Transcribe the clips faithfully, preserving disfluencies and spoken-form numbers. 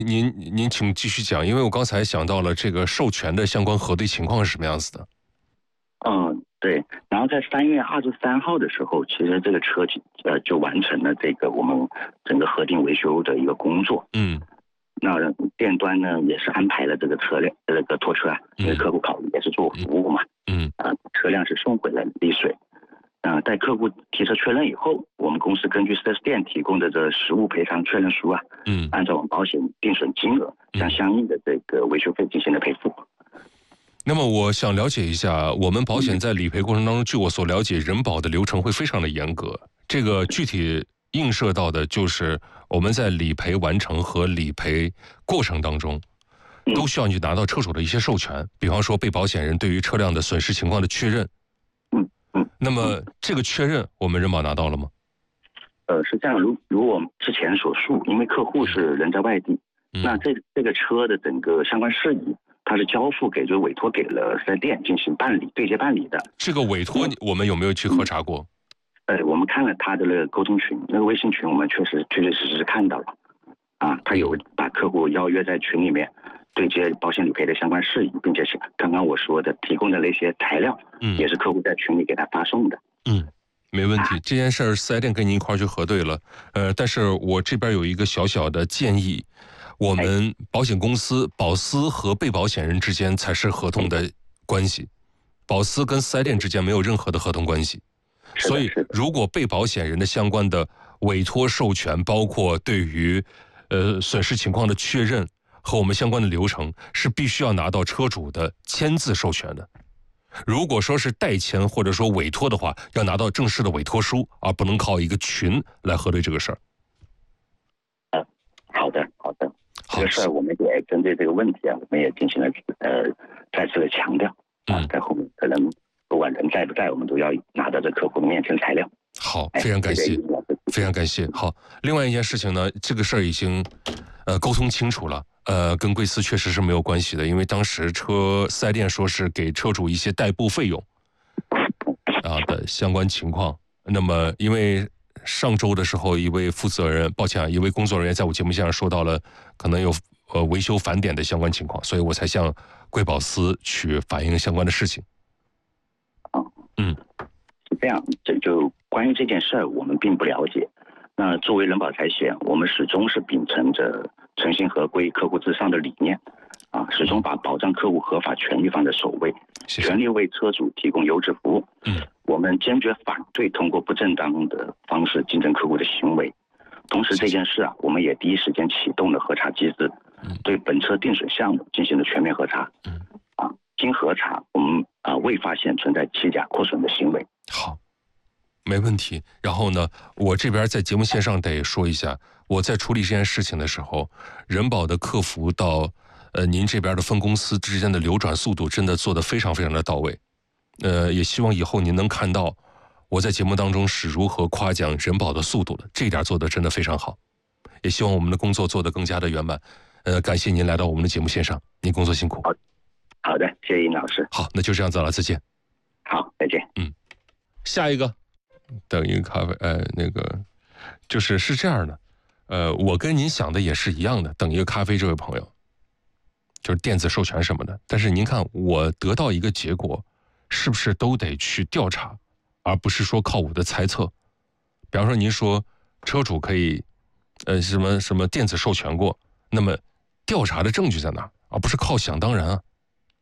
您您请继续讲，因为我刚才想到了这个授权的相关核对情况是什么样子的。 嗯，对。然后在三月二十三号的时候，其实这个车呃就完成了这个我们整个核定维修的一个工作。 嗯。 那店端呢也是安排了这个车辆这个拖车啊，因为客户考虑也是做服务嘛。 嗯。 啊，车辆是送回了丽水。啊，在客户提车确认以后，我们公司根据四 S 店提供的这实物赔偿确认书啊， 嗯， 按照我们保险定损金额，向相应的这个维修费进行了赔付。 那么我想了解一下，我们保险在理赔过程当中，据我所了解，人保的流程会非常的严格。这个具体映射到的就是我们在理赔完成和理赔过程当中，都需要你拿到车主的一些授权，比方说被保险人对于车辆的损失情况的确认。 嗯嗯。 那么这个确认，我们人保拿到了吗？ 呃，是这样，如如我之前所述，因为客户是人在外地， 嗯、 那这这个车的整个相关事宜，它是交付给，就是委托给了四 S 店进行办理对接办理的。 这个委托我们有没有去核查过？ 嗯、呃，我们看了他的那个沟通群，那个微信群，我们确实确确实实看到了，啊，他有把客户邀约在群里面对接保险理赔的相关事宜，并且是刚刚我说的提供的那些材料，嗯，也是客户在群里给他发送的。 嗯。没问题，这件事儿四 S 店跟您一块儿去核对了，呃，但是我这边有一个小小的建议，我们保险公司保司和被保险人之间才是合同的关系，保司跟四 S 店之间没有任何的合同关系，所以如果被保险人的相关的委托授权，包括对于呃损失情况的确认和我们相关的流程，是必须要拿到车主的签字授权的。如果说是代签或者说委托的话，要拿到正式的委托书，而不能靠一个群来核对这个事儿。 呃，好的，好的。这个事儿我们也针对这个问题啊，我们也进行了呃再次的强调啊，在后面可能不管人在不在，我们都要拿到这客户的面签材料。 好，非常感谢，非常感谢。好，另外一件事情呢，这个事儿已经呃沟通清楚了。呃，跟贵司确实是没有关系的，因为当时车四 S 店说是给车主一些代步费用啊的相关情况。那么，因为上周的时候，一位负责人，抱歉啊，一位工作人员在我节目上说到了可能有呃维修返点的相关情况，所以我才向贵保司去反映相关的事情。 嗯，是这样，这就关于这件事儿，我们并不了解。那作为人保财险，我们始终是秉承着诚信合规、客户至上的理念，啊，始终把保障客户合法权益放在首位， 谢谢全力为车主提供优质服务。 嗯， 我们坚决反对通过不正当的方式竞争客户的行为。同时，这件事啊，我们也第一时间启动了核查机制，对本车定损项目进行了全面核查。 嗯， 啊，经核查，我们啊未发现存在欺假扩损的行为。 好。没问题。然后呢，我这边在节目线上得说一下，我在处理这件事情的时候，人保的客服到呃您这边的分公司之间的流转速度真的做得非常非常的到位。呃，也希望以后您能看到我在节目当中是如何夸奖人保的速度的，这一点做得真的非常好。也希望我们的工作做得更加的圆满。呃，感谢您来到我们的节目线上，您工作辛苦。 好，好的，谢谢尹老师。 好，那就这样子了，再见。 好，再见。 嗯，下一个。等一个咖啡，呃，那个就是是这样的，呃，我跟您想的也是一样的。等一个咖啡，这位朋友，就是电子授权什么的。但是您看，我得到一个结果，是不是都得去调查，而不是说靠我的猜测？比方说，您说车主可以，呃，什么什么电子授权过，那么调查的证据在哪，而不是靠想当然啊？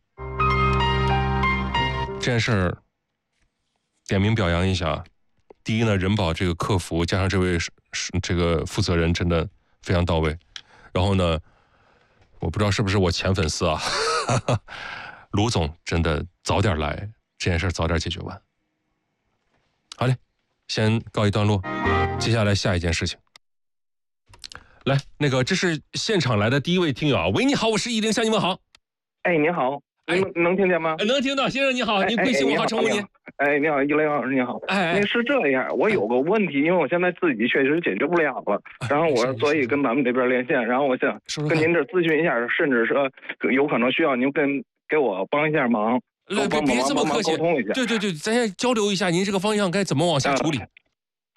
这件事儿点名表扬一下。第一呢，人保这个客服加上这位这个负责人真的非常到位。然后呢，我不知道是不是我前粉丝啊，卢总真的早点来，这件事早点解决完。好嘞，先告一段落，接下来下一件事情。来，那个这是现场来的第一位听友啊，喂，你好，我是一零向你问好。 哎，您好，能能听见吗？ 能听到，先生你好，您贵姓我好称呼您。 哎，你好，一雷老师，你好。 哎， 那是这样，我有个问题，因为我现在自己确实解决不了了，然后我所以跟咱们这边连线，然后我想跟您这咨询一下，甚至说有可能需要您跟给我帮一下忙， 别别这么客气， 沟通一下。 对对对，咱先交流一下，您这个方向该怎么往下处理？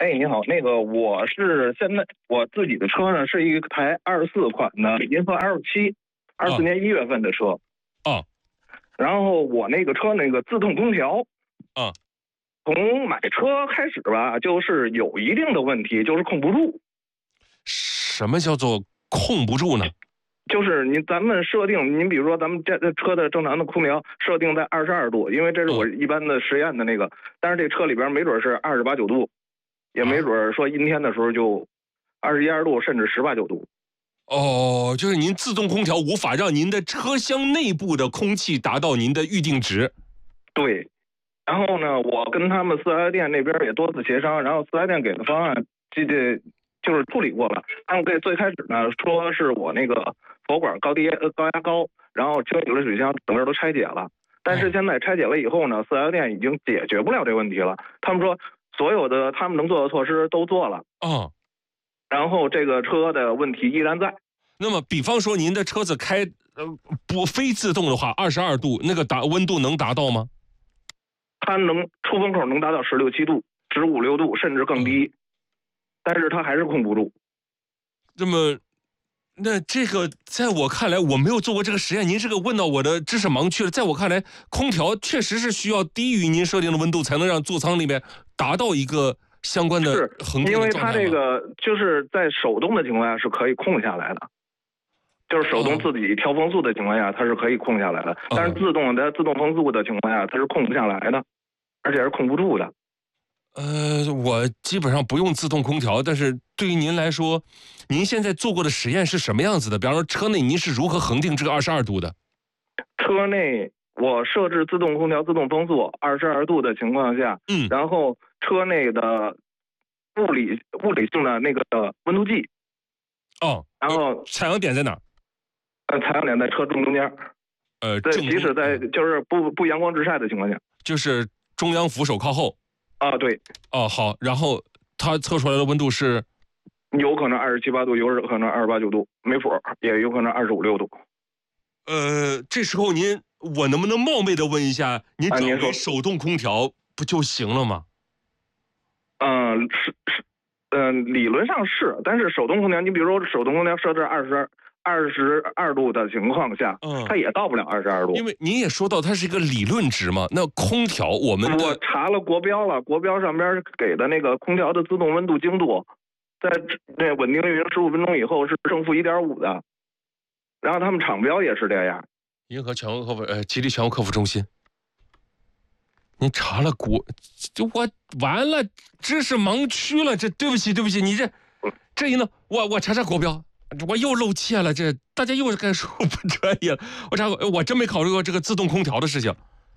哎，你好，那个我是现在我自己的车呢，是一台二十四款的银河 L 七，二四年一月份的车。 啊。 然后我那个车那个自动空调， 啊， 从买车开始吧，就是有一定的问题，就是控不住。 什么叫做控不住呢？ 就是您咱们设定，您比如说咱们这车的正常的空调设定在二十二度，因为这是我一般的实验的那个，但是这车里边没准是二十八九度，也没准说阴天的时候就二十一二度，甚至十八九度。 哦，就是您自动空调无法让您的车厢内部的空气达到您的预定值。 对，然后呢，我跟他们四 S 店那边也多次协商，然后四 S 店给的方案，这这就是处理过了。他们给最开始呢说是我那个佛管高低呃高压高，然后清洗了水箱，整个都拆解了。但是现在拆解了以后呢，四 S 店已经解决不了这问题了。他们说所有的他们能做的措施都做了。 哦。 然后这个车的问题依然在。 那么，比方说您的车子开呃不非自动的话，二十二度那个达温度能达到吗？ 它能出风口能达到十六七度、十五六度，甚至更低，嗯、但是它还是控不住。 那么，那这个在我看来，我没有做过这个实验，您这个问到我的知识盲区了。在我看来，空调确实是需要低于您设定的温度，才能让座舱里面达到一个相关的恒定的状态吗？ 因为它这个就是在手动的情况下是可以控下来的。就是手动自己调风速的情况下，它是可以控下来的，但是自动的自动风速的情况下，它是控不下来的，而且是控不住的。 呃，我基本上不用自动空调，但是对于您来说，您现在做过的实验是什么样子的？比方说，车内您是如何恒定这个二十二度的？ 车内我设置自动空调、自动风速二十二度的情况下， 嗯， 然后车内的物理物理性的那个温度计， 哦， 然后采样点在哪？ 呃，采样点在车正中间， 呃， 对，即使在就是不不阳光直晒的情况下， 就是中央扶手靠后。 啊，对。 哦，好，然后它测出来的温度是， 有可能二十七八度，有可能二十八九度，没谱，也有可能二十五六度。 呃，这时候您，我能不能冒昧的问一下，您转为手动空调不就行了吗？ 嗯、呃，是是，嗯、呃，理论上是，但是手动空调，你比如说手动空调设置二十。二十二度的情况下，嗯，它也到不了二十二度。 因为您也说到它是一个理论值嘛，那空调我们的我查了国标了，国标上边给的那个空调的自动温度精度，在那稳定运行十五分钟以后是正负一点五的，然后他们厂标也是这样。 银河全国客服呃吉利全国客服中心，您查了国，就我完了，知识盲区了，这对不起对不起，你这这一弄，我我查查国标。我又露怯了，这大家又是该说不专业了。我查过，我真没考虑过这个自动空调的事情。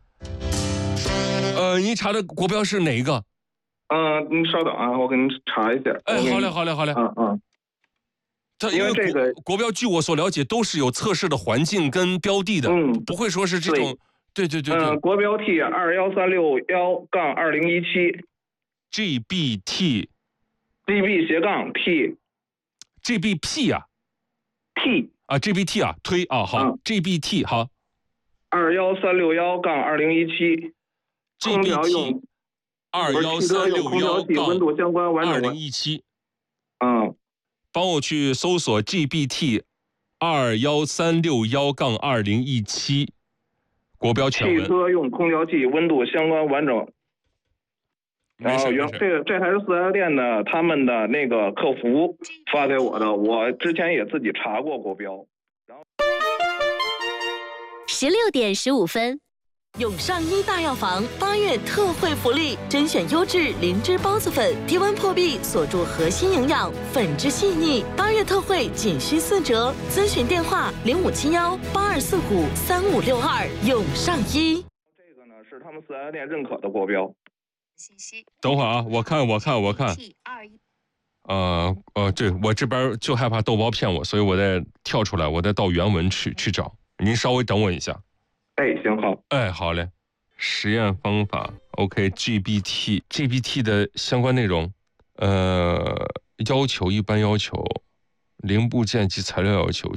呃，您查的国标是哪一个？ 呃，您稍等啊，我给您查一下。 哎，好嘞，好嘞，好嘞。 嗯嗯。 因为这个国标，据我所了解，都是有测试的环境跟标的的， 嗯， 不会说是这种。对对对对。 嗯，国标 T 二幺三六幺杠二零一七。 G B T。 G B 斜杠 T。G B P 啊 ，T 啊 ，G B T 啊，推啊，好、嗯、，G B T 好， 二幺三六幺杠二零一七 ，G B T 二幺三六幺杠温度相关完整二零一七， 嗯， 帮我去搜索 G B T 二幺三六幺杠二零一七，国标全文。 汽车用空调器温度相关完整。然后原这个这还是四 S 店的他们的那个客服发给我的，我之前也自己查过国标。然后十六点十五分，永上一大药房八月特惠福利，甄选优质灵芝孢子粉，低温破壁，锁住核心营养，粉质细腻。八月特惠仅需四折，咨询电话零五七幺八二四五三五六二，永上一。 这个呢是他们四 S 店认可的国标。 信息。 等会儿啊，我看我看我看。呃呃，对，我这边就害怕豆包骗我，所以我再跳出来，我再到原文去去找。您稍微等我一下。 哎，行好。 哎，好嘞。实验方法 ，OK，G B T，G B T 的相关内容，呃，要求一般要求，零部件及材料要求